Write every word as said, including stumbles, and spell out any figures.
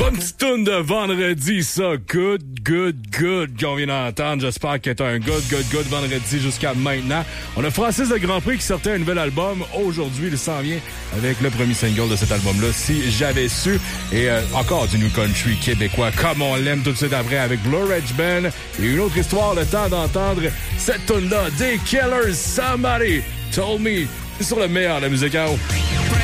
Bonne petite toune de vendredi, ça. Good, good, good qu'on vient d'entendre. J'espère que t'as un good, good, good vendredi jusqu'à maintenant. On a Francis de Grand Prix qui sortait un nouvel album. Aujourd'hui, il s'en vient avec le premier single de cet album-là, Si j'avais su. Et euh, encore du New Country québécois, comme on l'aime tout de suite après avec Blue Ridge Band. Et une autre histoire, le temps d'entendre cette toune-là des Killers. Somebody told me. C'est sur le meilleur de la musique. Hein?